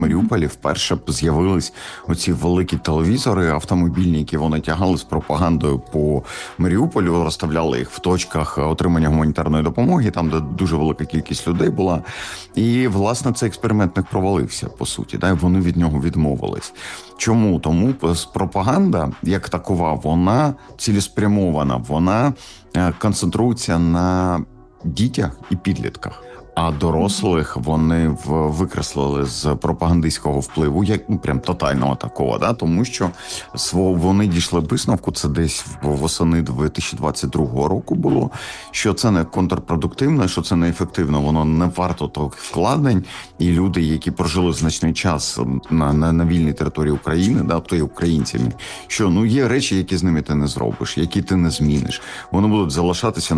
Маріуполі вперше з'явились оці великі телевізори автомобільні, які вони тягали з пропагандою по Маріуполю, розставляли їх в точках отримання гуманітарної допомоги, там, де дуже велика кількість людей була. І, власне, цей експеримент не провалився, по суті, да, і вони від нього відмовились. Чому? Тому пропаганда, як такова, вона цілеспрямована, вона концентрується на дітях і підлітках. А дорослих вони викреслили з пропагандистського впливу, як прям тотального такого, да, тому що вони дійшли висновку, це десь восени 2022 року було, що це не контрпродуктивно, що це неефективно, воно не варто того вкладень, і люди, які прожили значний час на вільній території України, да, то є українцями, що є речі, які з ними ти не зробиш, які ти не зміниш, вони будуть залишатися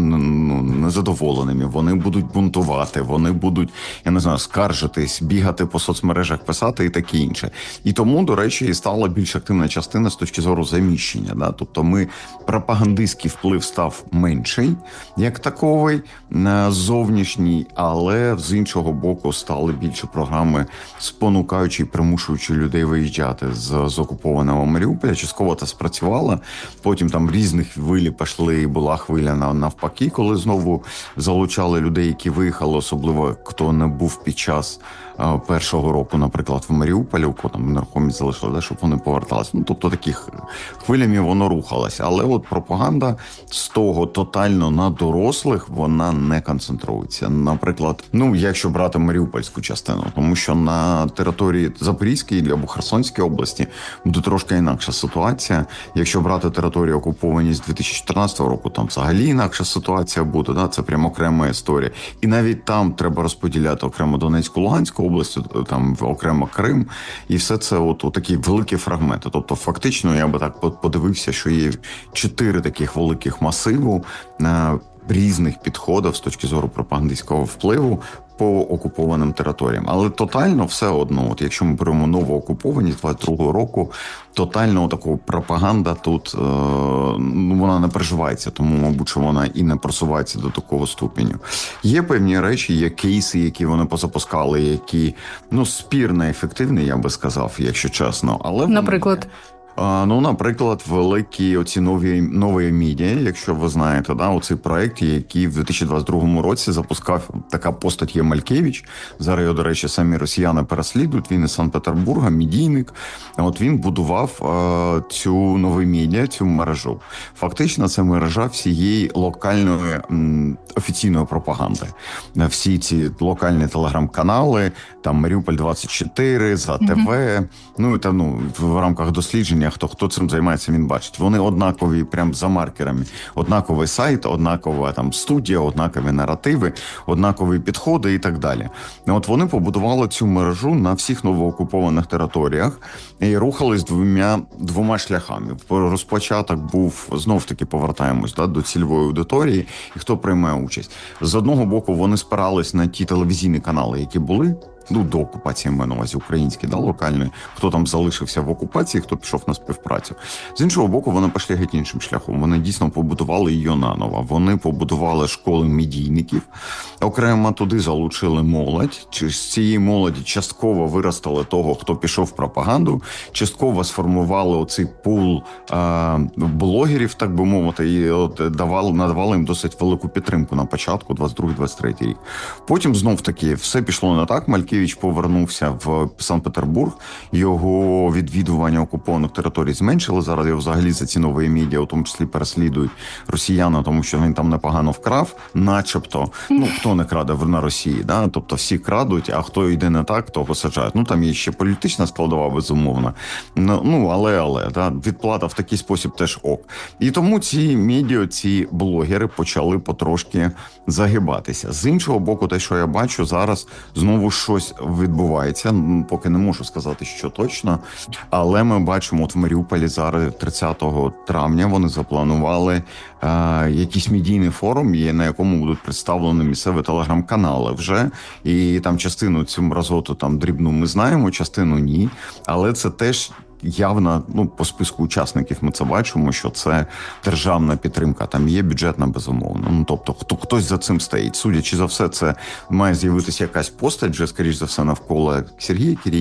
незадоволеними, вони будуть бунтувати, вони будуть, я не знаю, скаржитись, бігати по соцмережах, писати і таке інше. І тому, до речі, і стала більш активна частина з точки зору заміщення. Да? Тобто пропагандистський вплив став менший, як таковий, зовнішній, але з іншого боку стали більше програми, спонукаючи і примушуючи людей виїжджати з окупованого Маріуполя. Частково це спрацювало, потім там різних хвилі пішли, і була хвиля навпаки, коли знову залучали людей, які виїхали, особливо хто не був під час першого року, наприклад, в Маріуполі, у кого там нерухомість залишили, щоб вони поверталися. Тобто таких хвилями воно рухалося. Але от пропаганда з того тотально на дорослих, вона не концентрується. Наприклад, якщо брати Маріупольську частину, тому що на території Запорізької або Херсонської області буде трошки інакша ситуація. Якщо брати територію окуповані з 2014 року, там взагалі інакша ситуація буде, да? Це прямо окрема історія. І навіть там треба розподіляти окремо Донецьку, Луганську область, там окремо Крим, і все це от такі великі фрагменти. Тобто фактично я би так подивився, що є 4 таких великих масиву різних підходів з точки зору пропагандистського впливу по окупованим територіям. Але тотально все одно, от якщо ми беремо нову окупованість 22-го року, тотально такого пропаганда тут вона не переживається, тому, мабуть, що вона і не просувається до такого ступеню. Є певні речі, є кейси, які вони позапускали, які, спірно ефективні, я би сказав, якщо чесно. Але наприклад? Наприклад, великі оці нові медіа, якщо ви знаєте, да, оцей проект, який в 2022 році запускав така постать є Малькевич. Зараз його, до речі, самі росіяни переслідують. Він із Санкт-Петербурга, медійник. От він будував цю нові медіа, цю мережу. Фактично, це мережа всієї локальної офіційної пропаганди. Всі ці локальні телеграм-канали, там Маріуполь 24, за ТВ, в рамках дослідження, хто цим займається, він бачить. Вони однакові прям за маркерами. Однаковий сайт, однакова там студія, однакові наративи, однакові підходи і так далі. От вони побудували цю мережу на всіх новоокупованих територіях і рухались двома шляхами. Розпочаток був, знов-таки повертаємось до цільової аудиторії, і хто приймає участь. З одного боку, вони спирались на ті телевізійні канали, які були, до окупації, маю на увазі, українські, локальної, хто там залишився в окупації, хто пішов на співпрацю. З іншого боку, вони пішли геть іншим шляхом. Вони дійсно побудували її наново. Вони побудували школи медійників, окремо туди залучили молодь. З цієї молоді частково виростили того, хто пішов в пропаганду, частково сформували оцей пул блогерів, так би мовити, і надавали їм досить велику підтримку на початку, 22-23 рік. Потім знов-таки все пішло не так. Малькевич повернувся в Санкт-Петербург, його відвідування окупованих територій зменшили. Зараз його взагалі за ці нові медіа, у тому числі переслідують росіяни, тому що він там непогано вкрав, начебто, хто не краде на Росії, да? Тобто всі крадуть, а хто йде не так, того саджають. Там є ще політична складова, безумовно. Але, да? Відплата в такий спосіб теж ок. І тому ці медіа, ці блогери почали потрошки загибатися. З іншого боку, те, що я бачу, зараз знову щось відбувається, поки не можу сказати, що точно, але ми бачимо, от в Маріуполі зараз 30 травня вони запланували якийсь медійний форум, на якому будуть представлені місцеві телеграм-канали вже, і там частину цю мразоту там дрібну ми знаємо, частину ні, але це теж явно, ну, по списку учасників ми це бачимо, що це державна підтримка, там є бюджетна, безумовно. Ну, тобто, хтось за цим стоїть. Судячи за все, це має з'явитися якась постать вже, скоріш за все, навколо Сергія Кірєєва,